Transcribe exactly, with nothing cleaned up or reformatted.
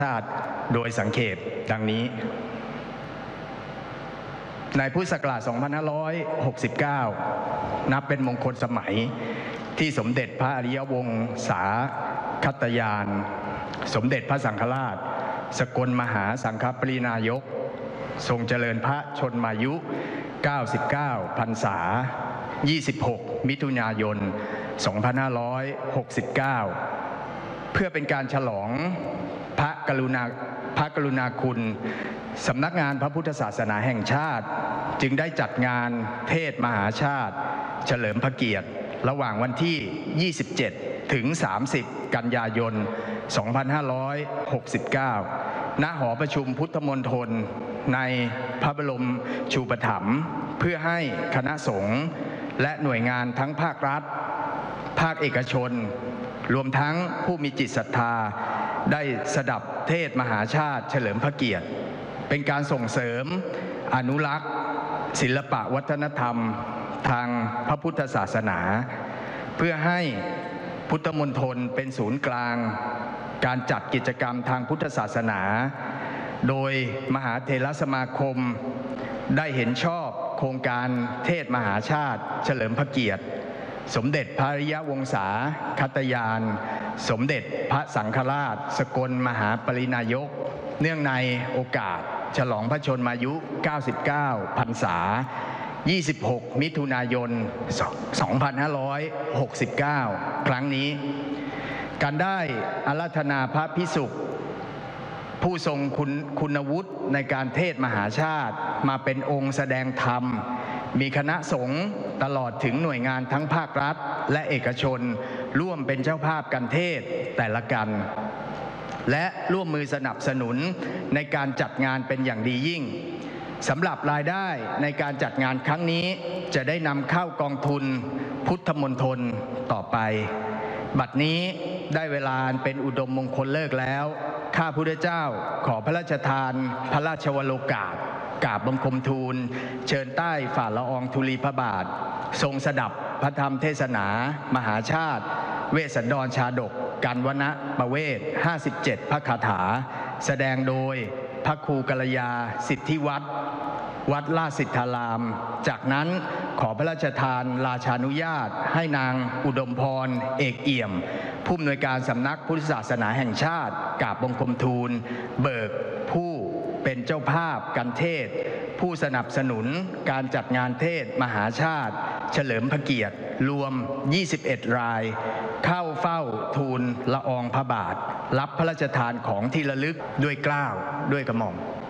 ชาติโดยสังเขปดังนี้ในพุทธศักราช สองพันห้าร้อยหกสิบเก้า นับเป็นมงคลสมัยที่สมเด็จพระอริยวงศาคัตยาน สมเด็จพระสังฆราช สกลมหาสังฆปรินายก ทรงเจริญพระชนมายุ เก้าสิบเก้า พรรษา ยี่สิบหก มิถุนายน สองพันห้าร้อยหกสิบเก้า เพื่อเป็นการฉลองพระกรุณาพระกรุณาคุณสำนักงานพระพุทธศาสนาแห่งชาติจึงได้จัดงานเทศมหาชาติเฉลิมพระเกียรติระหว่างวันที่ ยี่สิบเจ็ด ถึง สามสิบ กันยายน สองพันห้าร้อยหกสิบเก้า ณ หอประชุมพุทธมณฑลในพระบรมชูปถัมภ์เพื่อให้คณะสงฆ์และหน่วยงานทั้งภาครัฐภาคเอกชนรวมทั้งผู้มีจิตศรัทธาได้สดับเทศมหาชาติเฉลิมพระเกียรติเป็นการส่งเสริมอนุรักษ์ศิลปะวัฒนธรรมทางพระพุทธศาสนาเพื่อให้พุทธมณฑลเป็นศูนย์กลางการจัดกิจกรรมทางพุทธศาสนาโดยมหาเถรสมาคมได้เห็นชอบโครงการเทศมหาชาติเฉลิมพระเกียรติสมเด็จพระอริยวงศาคัตยานสมเด็จพระสังฆราชสกลมหาปรินายกเนื่องในโอกาสฉลองพระชนมายุ เก้าสิบเก้า พรรษา ยี่สิบหก มิถุนายน สองพันห้าร้อยหกสิบเก้า ครั้งนี้การได้อาราธนาพระภิกษุผู้ทรงคุณคุณวุฒิในการเทศมหาชาติมาเป็นองค์แสดงธรรมมีคณะสงฆ์ตลอดถึงหน่วยงานทั้งภาครัฐและเอกชนร่วมเป็นเจ้าภาพการเทศแต่ละกันและร่วมมือสนับสนุนในการจัดงานเป็นอย่างดียิ่งสำหรับรายได้ในการจัดงานครั้งนี้จะได้นำเข้ากองทุนพุทธมณฑลต่อไปบัดนี้ได้เวลาเป็นอุดมมงคลเลิกแล้วข้าพุทธเจ้าขอพระราชทานพระราชวโรกาสกราบบังคมทูลเชิญใต้ฝ่าละอองธุลีพระบาททรงสดับพระธรรมเทศนามหาชาติเวสสันดรชาดกกันวณประเวศห้าสิบเจ็ดพระคาถาแสดงโดยพระครูกัลยาสิทธิวัฒน์วัดราชสิทธารามจากนั้นขอพระราชทานราชานุญาตให้นางอุดมพรเอกเอี่ยมผู้อำนวยการสำนักพุทธศาสนาแห่งชาติกราบบังคมทูลเบิกผู้เป็นเจ้าภาพการเทศผู้สนับสนุนการจัดงานเทศมหาชาติเฉลิมพระเกียรติรวมยี่สิบเอ็ดรายเข้าเฝ้าทูลละอองพระบาทรับพระราชทานของที่ระลึกด้วยเกล้าด้วยกระหม่อม